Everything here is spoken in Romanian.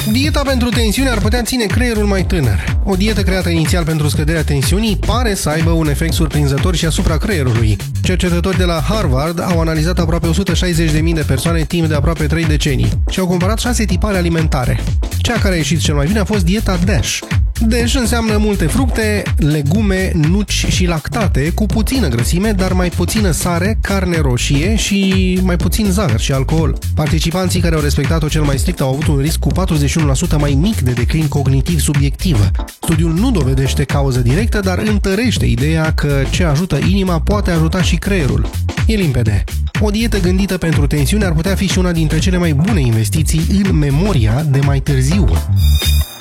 Dieta pentru tensiune ar putea ține creierul mai tânăr. O dietă creată inițial pentru scăderea tensiunii pare să aibă un efect surprinzător și asupra creierului. Cercetători de la Harvard au analizat aproape 160.000 de persoane timp de aproape 3 decenii și au comparat 6 tipare alimentare. Cea care a ieșit cel mai bine a fost dieta DASH. DASH înseamnă multe fructe, legume, nuci și lactate, cu puțină grăsime, dar mai puțină sare, carne roșie și mai puțin zahăr și alcool. Participanții care au respectat-o cel mai strict au avut un risc cu 41% mai mic de declin cognitiv subiectiv. Studiul nu dovedește cauză directă, dar întărește ideea că ce ajută inima poate ajuta și creierul. E limpede. O dietă gândită pentru tensiune ar putea fi și una dintre cele mai bune investiții în memoria de mai târziu.